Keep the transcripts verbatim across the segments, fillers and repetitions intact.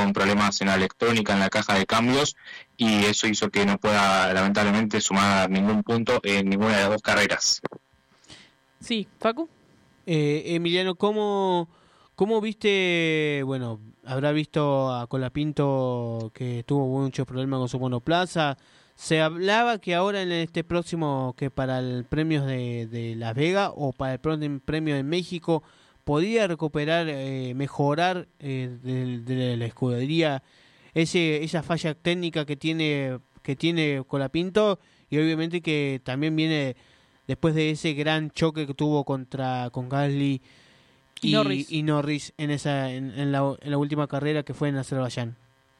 con problemas en la electrónica, en la caja de cambios, y eso hizo que no pueda lamentablemente sumar ningún punto en ninguna de las dos carreras. Sí, Facu. Eh, Emiliano, ¿cómo, ¿cómo viste, bueno, habrá visto a Colapinto que tuvo muchos problemas con su monoplaza? Se hablaba que ahora en este próximo, que para el premio de, de Las Vegas o para el próximo premio de México, podría recuperar, eh, mejorar eh, de, de la escudería ese esa falla técnica que tiene que tiene Colapinto, y obviamente que también viene después de ese gran choque que tuvo contra con Gasly y, y Norris, y Norris en esa en, en, la, en la última carrera que fue en Azerbaiyán.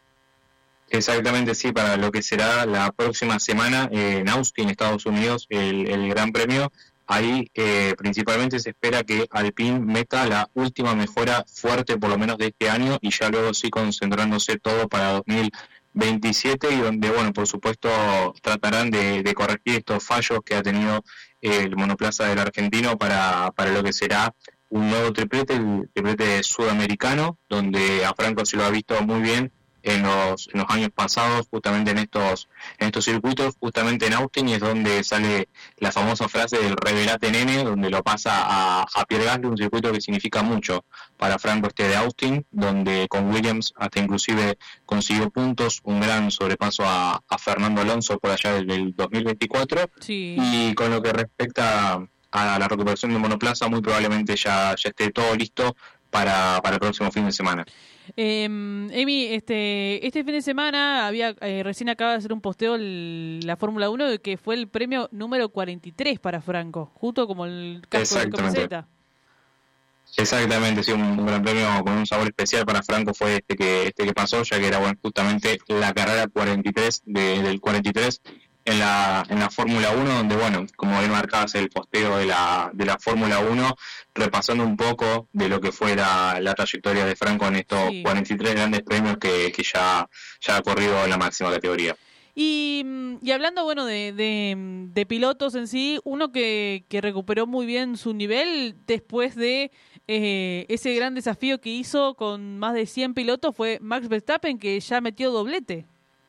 Exactamente, sí, para lo que será la próxima semana eh, en Austin, Estados Unidos, el, el Gran Premio. Ahí eh, principalmente se espera que Alpine meta la última mejora fuerte, por lo menos de este año, y ya luego sí concentrándose todo para dos mil veintisiete, y donde, bueno, por supuesto tratarán de, de corregir estos fallos que ha tenido eh, el monoplaza del argentino para, para lo que será un nuevo triplete, el triplete sudamericano, donde a Franco se lo ha visto muy bien en los, en los años pasados, justamente en estos en estos circuitos, justamente en Austin, y es donde sale la famosa frase del revelate nene, donde lo pasa a, a Pierre Gasly, un circuito que significa mucho para Franco este de Austin, donde con Williams hasta inclusive consiguió puntos, un gran sobrepaso a, a Fernando Alonso por allá del, del dos mil veinticuatro, sí. Y con lo que respecta a la recuperación de monoplaza, muy probablemente ya, ya esté todo listo para, para el próximo fin de semana. Eh, Emi, este este fin de semana había eh, recién acaba de hacer un posteo el, la Fórmula uno de que fue el premio número cuarenta y tres para Franco, justo como el casco de camiseta. Exactamente, sí, un, un gran premio con un sabor especial para Franco fue este que este que pasó, ya que era, bueno, justamente la carrera cuarenta y tres de, del cuarenta y tres en la en la Fórmula uno, donde, bueno, como bien marcabas el posteo de la de la Fórmula uno, repasando un poco de lo que fue la, la trayectoria de Franco en estos sí. cuarenta y tres grandes premios que, que ya, ya ha corrido en la máxima categoría. Y, y hablando, bueno, de, de, de pilotos en sí, uno que, que recuperó muy bien su nivel después de eh, ese gran desafío que hizo con más de cien pilotos fue Max Verstappen, que ya metió doblete.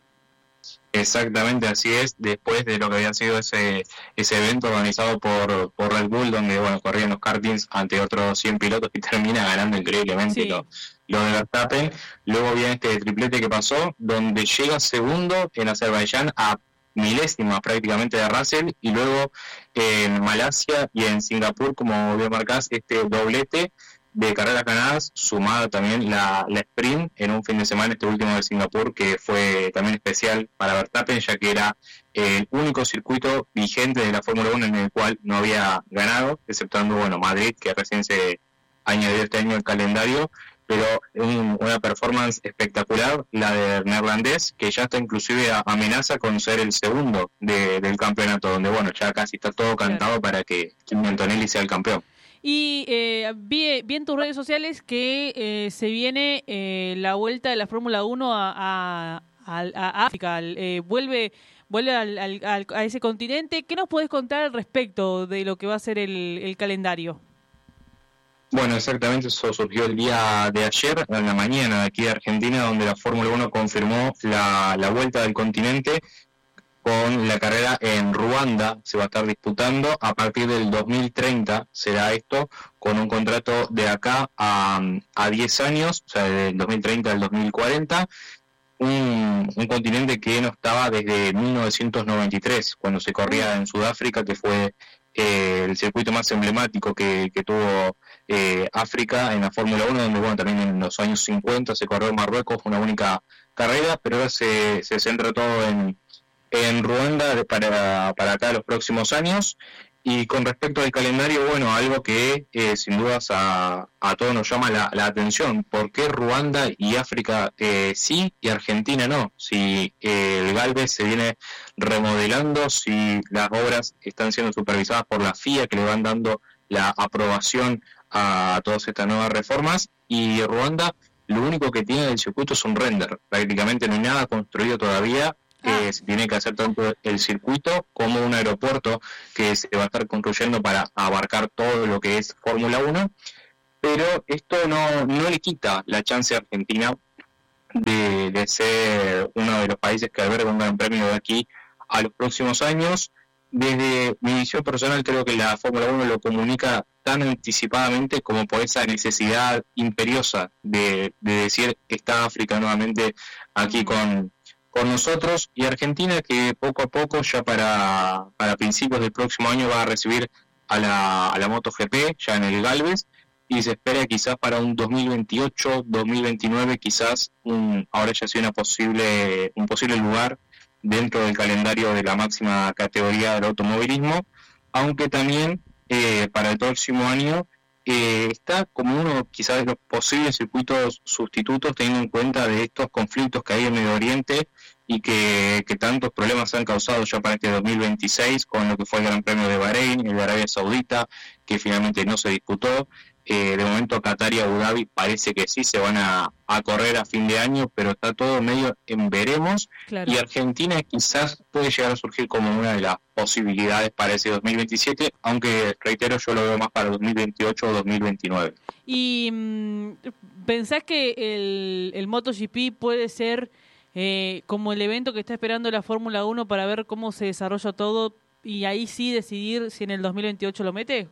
Exactamente, así es, después de lo que había sido ese ese evento organizado por, por Red Bull, donde, bueno, corrían los kartings ante otros cien pilotos y termina ganando increíblemente sí. lo, lo de Verstappen. Luego viene este triplete que pasó, donde llega segundo en Azerbaiyán a milésimas prácticamente de Russell, y luego en Malasia y en Singapur, como bien marcás, este doblete de carreras ganadas, sumado también la, la sprint en un fin de semana, este último de Singapur, que fue también especial para Verstappen, ya que era el único circuito vigente de la Fórmula uno en el cual no había ganado, exceptuando, bueno, Madrid, que recién se añadió este año al calendario, pero un, una performance espectacular, la del neerlandés, que ya está inclusive a, amenaza con ser el segundo de, del campeonato, donde, bueno, ya casi está todo cantado para que Kimi Antonelli sea el campeón. Y eh, vi, vi en tus redes sociales que eh, se viene eh, la vuelta de la Fórmula uno a, a, a, a África, eh, vuelve vuelve al, al, al, a ese continente. ¿Qué nos podés contar al respecto de lo que va a ser el, el calendario? Bueno, exactamente, eso surgió el día de ayer, en la mañana, de aquí de Argentina, donde la Fórmula uno confirmó la, la vuelta del continente, con la carrera en Ruanda. Se va a estar disputando a partir del dos mil treinta, será esto, con un contrato de acá a, a diez años, o sea, del dos mil treinta al dos mil cuarenta, un, un continente que no estaba desde mil novecientos noventa y tres, cuando se corría en Sudáfrica, que fue eh, el circuito más emblemático que, que tuvo eh, África en la Fórmula uno, donde, bueno, también en los años cincuenta se corrió en Marruecos, una única carrera, pero ahora se, se centra todo en en Ruanda para, para acá los próximos años. Y con respecto al calendario, bueno, algo que eh, sin dudas a, a todos nos llama la, la atención. ¿Por qué Ruanda y África eh, sí y Argentina no? Si eh, el Galvez se viene remodelando, si las obras están siendo supervisadas por la F I A, que le van dando la aprobación a todas estas nuevas reformas, y Ruanda lo único que tiene del circuito es un render, prácticamente no hay nada construido todavía. Eh, se tiene que hacer tanto el circuito como un aeropuerto que se va a estar construyendo para abarcar todo lo que es Fórmula uno, pero esto no, no le quita la chance a Argentina de, de ser uno de los países que alberga un gran premio de aquí a los próximos años. Desde mi visión personal creo que la Fórmula uno lo comunica tan anticipadamente como por esa necesidad imperiosa de, de decir que está África nuevamente aquí con, con nosotros, y Argentina que poco a poco ya para, para principios del próximo año va a recibir a la, a la MotoGP ya en el Galvez, y se espera quizás para un dos mil veintiocho, dos mil veintinueve quizás un, ahora ya sea una posible, un posible lugar dentro del calendario de la máxima categoría del automovilismo, aunque también eh, para el próximo año eh, está como uno quizás de los posibles circuitos sustitutos, teniendo en cuenta de estos conflictos que hay en Medio Oriente y que, que tantos problemas han causado ya para este dos mil veintiséis, con lo que fue el Gran Premio de Bahrein, el de Arabia Saudita, que finalmente no se disputó. Eh, de momento Qatar y Abu Dhabi parece que sí se van a, a correr a fin de año, pero está todo medio en veremos. Claro. Y Argentina quizás puede llegar a surgir como una de las posibilidades para ese dos mil veintisiete, aunque reitero, yo lo veo más para dos mil veintiocho o dos mil veintinueve. ¿Y mmm, pensás que el, el MotoGP puede ser eh, como el evento que está esperando la Fórmula uno para ver cómo se desarrolla todo y ahí sí decidir si en el dos mil veintiocho lo mete?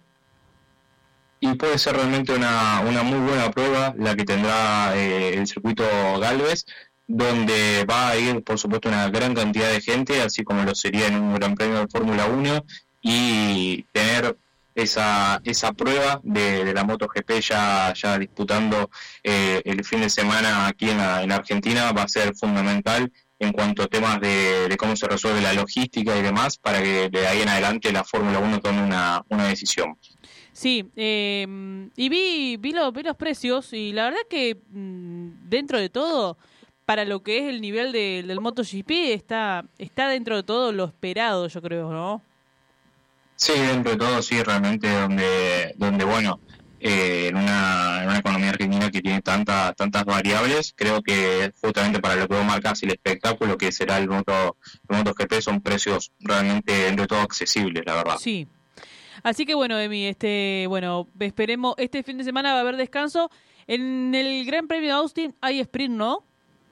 Y puede ser realmente una, una muy buena prueba la que tendrá eh, el circuito Galvez, donde va a ir, por supuesto, una gran cantidad de gente, así como lo sería en un Gran Premio de Fórmula uno, y tener esa esa prueba de, de la MotoGP ya, ya disputando eh, el fin de semana aquí en, la, en Argentina va a ser fundamental en cuanto a temas de, de cómo se resuelve la logística y demás, para que de ahí en adelante la Fórmula uno tome una, una decisión. Sí, eh, y vi vi, lo, vi los precios y la verdad que mmm, dentro de todo, para lo que es el nivel de, del MotoGP, está está dentro de todo lo esperado, yo creo, ¿no? Sí, dentro de todo, sí, realmente donde, donde bueno, eh, en, una, en una economía argentina que tiene tantas tantas variables, creo que justamente para lo que vos marcás el espectáculo que será el, moto, el MotoGP son precios realmente dentro de todo accesibles, la verdad. Sí. Así que bueno, Emi, este, bueno, esperemos, este fin de semana va a haber descanso. En el Gran Premio de Austin hay sprint, ¿no?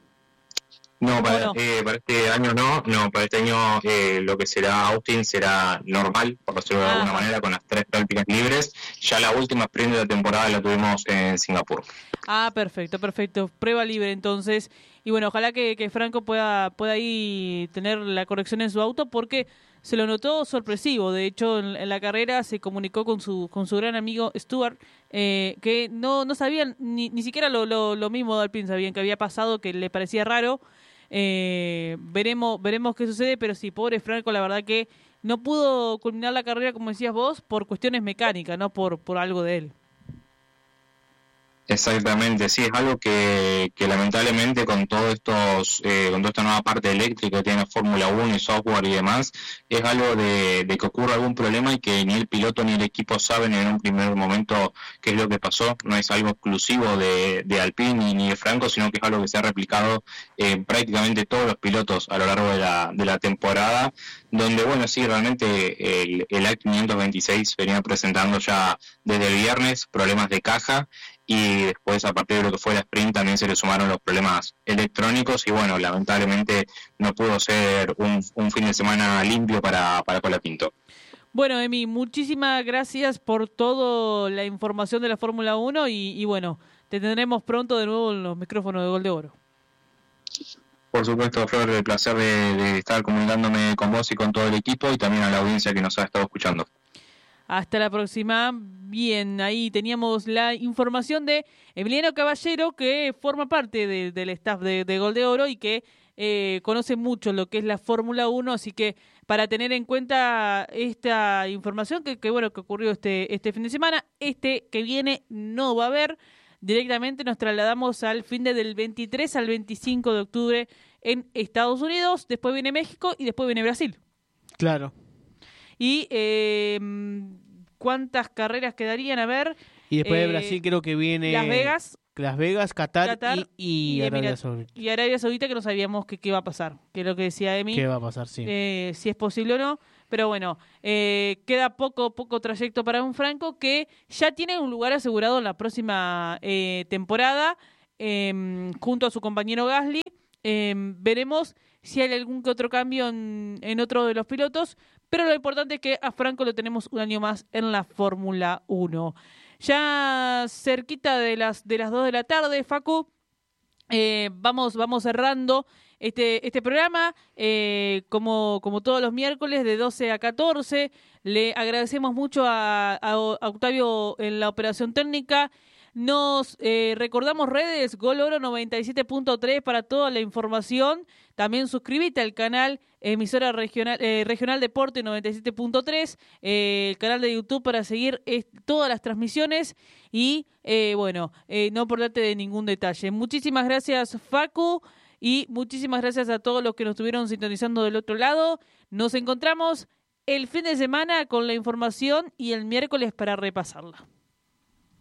No, para, no? Eh, para este año no, no, para este año eh, lo que será Austin será normal, por decirlo de ah. alguna manera, con las tres prácticas libres. Ya la última sprint de la temporada la tuvimos en Singapur. Ah, perfecto, perfecto. Prueba libre entonces. Y bueno, ojalá que, que Franco pueda, pueda ahí tener la corrección en su auto, porque se lo notó sorpresivo. De hecho, en, en la carrera se comunicó con su con su gran amigo Stuart, eh, que no no sabían, ni, ni siquiera lo, lo, lo mismo de Alpine sabían que había pasado, que le parecía raro. Eh, veremos veremos qué sucede, pero sí, pobre Franco, la verdad que no pudo culminar la carrera, como decías vos, por cuestiones mecánicas, no por, por algo de él. Exactamente, sí, es algo que, que lamentablemente con todos estos, eh, con toda esta nueva parte eléctrica que tiene la Fórmula uno y software y demás, es algo de, de que ocurra algún problema y que ni el piloto ni el equipo saben en un primer momento qué es lo que pasó. No es algo exclusivo de, de Alpine ni, ni de Franco, sino que es algo que se ha replicado en prácticamente todos los pilotos a lo largo de la, de la temporada, donde bueno, sí, realmente el, el A quinientos veintiséis venía presentando ya desde el viernes problemas de caja, y después a partir de lo que fue la sprint también se le sumaron los problemas electrónicos y bueno, lamentablemente no pudo ser un, un fin de semana limpio para, para Colapinto. Bueno, Emi, muchísimas gracias por toda la información de la Fórmula uno y, y bueno, te tendremos pronto de nuevo en los micrófonos de Gol de Oro. Por supuesto, Flor, el placer de, de estar comunicándome con vos y con todo el equipo y también a la audiencia que nos ha estado escuchando. Hasta la próxima. Bien, ahí teníamos la información de Emiliano Caballero, que forma parte de, del staff de, de Gol de Oro y que eh, conoce mucho lo que es la Fórmula uno, así que para tener en cuenta esta información que, que bueno que ocurrió este, este fin de semana, este que viene no va a haber. Directamente nos trasladamos al fin de del veintitrés al veinticinco de octubre en Estados Unidos, después viene México y después viene Brasil. Claro. Y eh, ¿cuántas carreras quedarían? A ver. Y después eh, de Brasil creo que viene Las Vegas. Las Vegas, Qatar, Qatar y, y, y Arabia Saudita. Y Arabia Saudita, que no sabíamos qué iba a pasar, que es lo que decía Emi. ¿Qué va a pasar? Sí. Eh, si es posible o no. Pero bueno, eh, queda poco poco trayecto para un Franco que ya tiene un lugar asegurado en la próxima eh, temporada eh, junto a su compañero Gasly. Eh, veremos si hay algún que otro cambio en, en otro de los pilotos, pero lo importante es que a Franco lo tenemos un año más en la Fórmula uno. Ya cerquita de las de las dos de la tarde, Facu, eh, vamos vamos cerrando este este programa, eh, como como todos los miércoles de doce a catorce. Le agradecemos mucho a, a, a Octavio en la operación técnica. Nos eh, recordamos redes, Gol Oro noventa y siete punto tres para toda la información. También suscríbete al canal emisora regional eh, regional Deporte noventa y siete punto tres, eh, el canal de YouTube para seguir eh, todas las transmisiones y eh, bueno, eh, no perderte de ningún detalle. Muchísimas gracias, Facu, y muchísimas gracias a todos los que nos estuvieron sintonizando del otro lado. Nos encontramos el fin de semana con la información y el miércoles para repasarla.